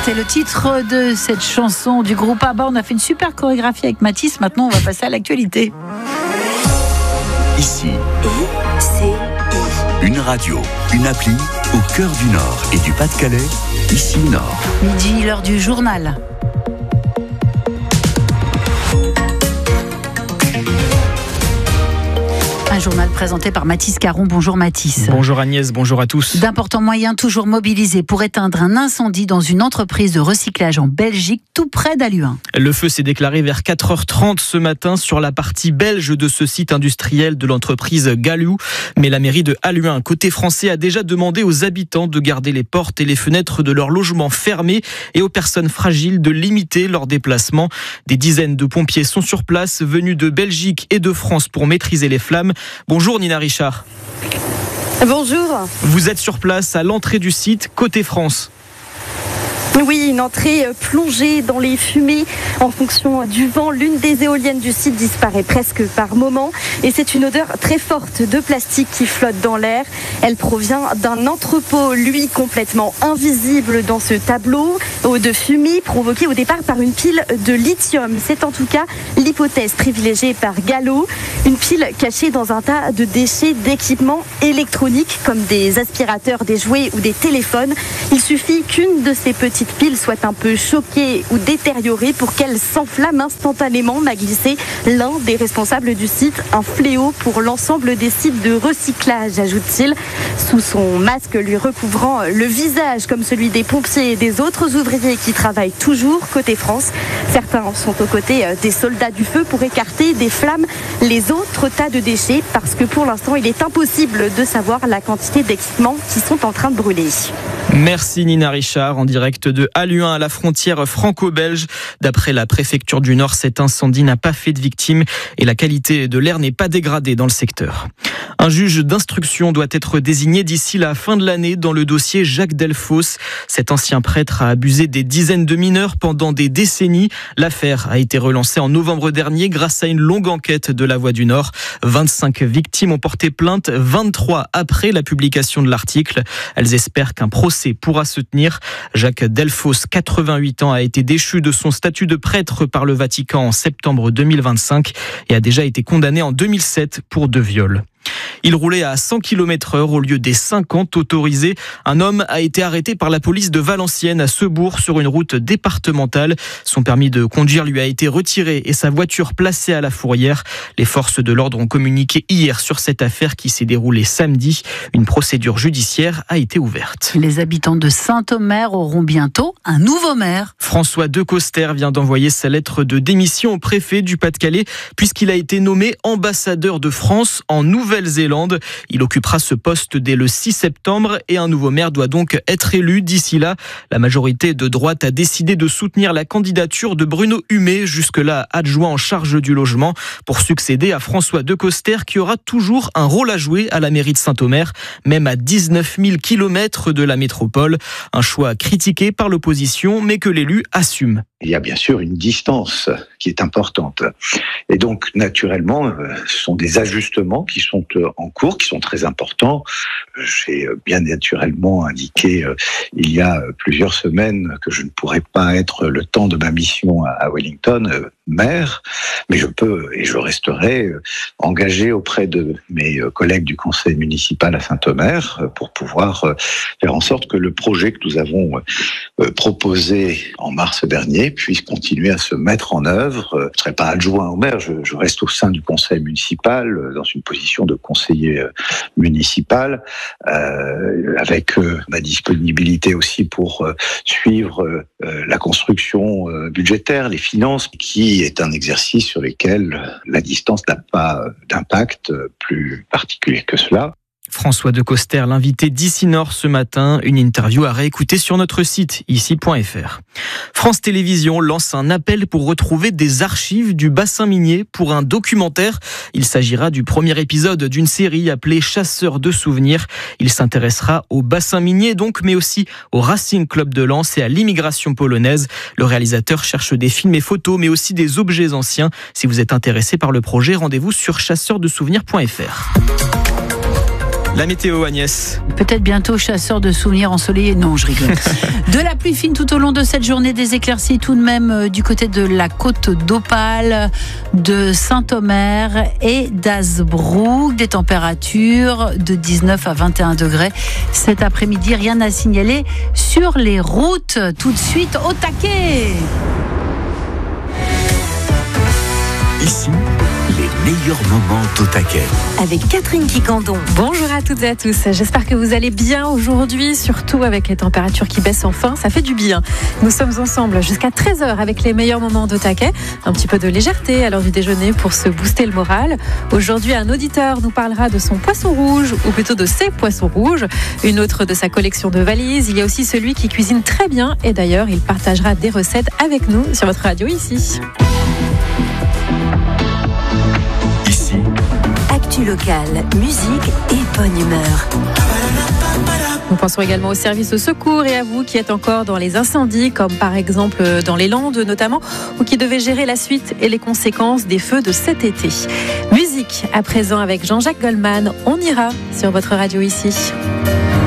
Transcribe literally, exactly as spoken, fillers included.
C'est le titre de cette chanson du groupe ABBA. On a fait une super chorégraphie avec Mathis. Maintenant, on va passer à l'actualité. Ici, I C I. Une radio, une appli au cœur du Nord et du Pas-de-Calais. Ici Nord. Midi, l'heure du journal. Un journal présenté par Mathis Caron. Bonjour Mathis. Bonjour Agnès, bonjour à tous. D'importants moyens toujours mobilisés pour éteindre un incendie dans une entreprise de recyclage en Belgique, tout près d'Halluin. Le feu s'est déclaré vers quatre heures trente ce matin sur la partie belge de ce site industriel de l'entreprise Galou. Mais la mairie de Halluin, côté français, a déjà demandé aux habitants de garder les portes et les fenêtres de leur logement fermés et aux personnes fragiles de limiter leurs déplacements. Des dizaines de pompiers sont sur place, venus de Belgique et de France pour maîtriser les flammes. Bonjour Nina Richard. Bonjour. Vous êtes sur place à l'entrée du site, côté France. Oui, une entrée plongée dans les fumées en fonction du vent. L'une des éoliennes du site disparaît presque par moment et c'est une odeur très forte de plastique qui flotte dans l'air. Elle provient d'un entrepôt, lui, complètement invisible dans ce tableau de fumée provoquée au départ par une pile de lithium. C'est en tout cas l'hypothèse privilégiée par Gallo. Une pile cachée dans un tas de déchets d'équipements électroniques comme des aspirateurs, des jouets ou des téléphones. Il suffit qu'une de ces petites pile soit un peu choquée ou détériorée pour qu'elle s'enflamme instantanément, m'a glissé l'un des responsables du site. Un fléau pour l'ensemble des sites de recyclage, ajoute-t-il, sous son masque lui recouvrant le visage comme celui des pompiers et des autres ouvriers qui travaillent toujours côté France. Certains sont aux côtés des soldats du feu pour écarter des flammes les autres tas de déchets parce que pour l'instant il est impossible de savoir la quantité d'équipements qui sont en train de brûler. Merci Nina Richard, en direct de Halluin à la frontière franco-belge. D'après la préfecture du Nord, cet incendie n'a pas fait de victimes et la qualité de l'air n'est pas dégradée dans le secteur. Un juge d'instruction doit être désigné d'ici la fin de l'année dans le dossier Jacques Delfosse. Cet ancien prêtre a abusé des dizaines de mineurs pendant des décennies. L'affaire a été relancée en novembre dernier grâce à une longue enquête de La Voix du Nord. vingt-cinq victimes ont porté plainte, vingt-trois après la publication de l'article. Elles espèrent qu'un procès pourra se tenir. Jacques Delfosse, quatre-vingt-huit ans, a été déchu de son statut de prêtre par le Vatican en septembre deux mille vingt-cinq et a déjà été condamné en deux mille sept pour deux viols. Il roulait à cent kilomètres heure au lieu des cinquante autorisés. Un homme a été arrêté par la police de Valenciennes à Sebourg sur une route départementale. Son permis de conduire lui a été retiré et sa voiture placée à la fourrière. Les forces de l'ordre ont communiqué hier sur cette affaire qui s'est déroulée samedi. Une procédure judiciaire a été ouverte. Les habitants de Saint-Omer auront bientôt un nouveau maire. François Decoster vient d'envoyer sa lettre de démission au préfet du Pas-de-Calais puisqu'il a été nommé ambassadeur de France en Nouvelle-Zélande. Il occupera ce poste dès le six septembre et un nouveau maire doit donc être élu d'ici là. La majorité de droite a décidé de soutenir la candidature de Bruno Humet, jusque-là adjoint en charge du logement, pour succéder à François Decoster qui aura toujours un rôle à jouer à la mairie de Saint-Omer, même à dix-neuf mille kilomètres de la métropole. Un choix critiqué par l'opposition, mais que l'élu assume. Il y a bien sûr une distance qui est importante. Et donc, naturellement, ce sont des ajustements qui sont en cours, qui sont très importants. J'ai bien naturellement indiqué il y a plusieurs semaines que je ne pourrais pas être le temps de ma mission à Wellington maire, mais je peux et je resterai engagé auprès de mes collègues du conseil municipal à Saint-Omer pour pouvoir faire en sorte que le projet que nous avons proposé en mars dernier puisse continuer à se mettre en œuvre. Je ne serai pas adjoint au maire, je, je reste au sein du conseil municipal, dans une position de conseiller municipal, euh, avec euh, ma disponibilité aussi pour euh, suivre euh, la construction euh, budgétaire, les finances, qui est un exercice sur lequel la distance n'a pas d'impact plus particulier que cela. François Decoster, l'invité d'Ici Nord ce matin, une interview à réécouter sur notre site ici point f r. France Télévisions lance un appel pour retrouver des archives du bassin minier pour un documentaire. Il s'agira du premier épisode d'une série appelée Chasseurs de souvenirs. Il s'intéressera au bassin minier donc, mais aussi au Racing Club de Lens et à l'immigration polonaise. Le réalisateur cherche des films et photos, mais aussi des objets anciens. Si vous êtes intéressé par le projet, rendez-vous sur chasseurs de souvenirs point f r. La météo, Agnès. Peut-être bientôt chasseur de souvenirs ensoleillés. Non, je rigole. De la pluie fine tout au long de cette journée, des éclaircies tout de même euh, du côté de la côte d'Opale, de Saint-Omer et d'Hazebrouck. Des températures de dix-neuf à vingt et un degrés. Cet après-midi, rien à signaler sur les routes. Tout de suite au taquet. Ici, les meilleurs moments au taquet. Avec Catherine Quicandon. Bonjour à toutes et à tous, j'espère que vous allez bien aujourd'hui, surtout avec les températures qui baissent enfin, ça fait du bien. Nous sommes ensemble jusqu'à treize heures avec les meilleurs moments de taquet, un petit peu de légèreté à l'heure du déjeuner pour se booster le moral. Aujourd'hui, un auditeur nous parlera de son poisson rouge, ou plutôt de ses poissons rouges, une autre de sa collection de valises. Il y a aussi celui qui cuisine très bien et d'ailleurs, il partagera des recettes avec nous sur votre radio ici. Actu locale, musique et bonne humeur. Nous pensons également au service de secours et à vous qui êtes encore dans les incendies, comme par exemple dans les Landes notamment, ou qui devez gérer la suite et les conséquences des feux de cet été. Musique à présent avec Jean-Jacques Goldman. On ira sur votre radio ici.